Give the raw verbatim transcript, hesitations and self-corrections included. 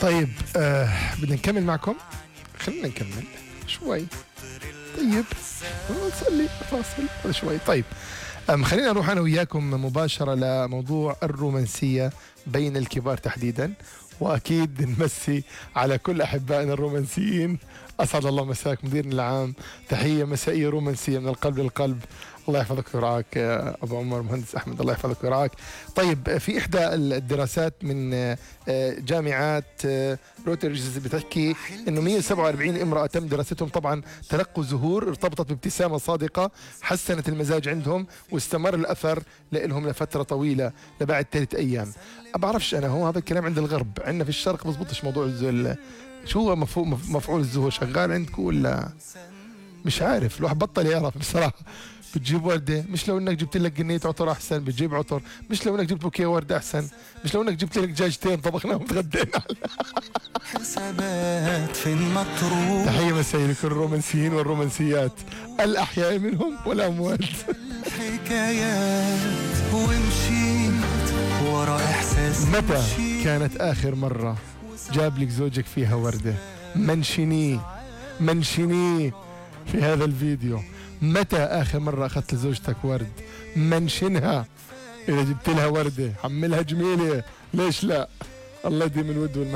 طيب آه بدنا نكمل معكم. خلينا نكمل شوي. طيب نصلي فاصل هذا شوي. طيب أم خلينا نروح أنا وياكم مباشرة لموضوع الرومانسية بين الكبار تحديدا، وأكيد نمسي على كل أحبائنا الرومانسيين. أسعد الله مساك مديرنا العام، تحية مسائية رومانسية من القلب للقلب. الله يحفظك ويرعاك يا أبو عمر مهندس أحمد، الله يحفظك ويرعاك. طيب في إحدى الدراسات من جامعات روترجز بتحكي إنه مئة وسبعة وأربعين امرأة تم دراستهم طبعا تلقوا زهور ارتبطت بابتسامة صادقة حسنت المزاج عندهم واستمر الأثر لهم لفترة طويلة لبعد ثلاث أيام. ما بعرفش أنا، هو هذا الكلام عند الغرب، عندنا في الشرق بزبطش موضوع الزهور. شو هو مفعول الزهور شغال عندكم ولا مش عارف؟ الواحد بطل يعرف بصراحة. بتجيب وردة، مش لو انك جبت لك جنية عطر احسن، بتجيب عطر. مش لو انك جبت بوكيه وردة احسن، مش لو انك جبت لك دجاجتين طبخناهم وتغدينا. حسابات في المطروح. تحية مسائية لكل الرومانسيين والرومانسيات الأحياء منهم والأموات. الحكايات ومشيت ورا إحساس. متى كانت آخر مرة جاب لك زوجك فيها وردة؟ منشنيه منشنيه في هذا الفيديو. متى آخر مرة أخذت لزوجتك ورد؟ منشنها. إذا جبت لها وردة حملها جميلة، ليش لا؟ الله يديم الود والمحبة.